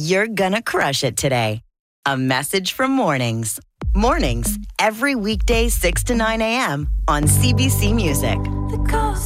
You're gonna crush it today. A message from Mornings. Mornings, every weekday 6 to 9 a.m. on CBC Music.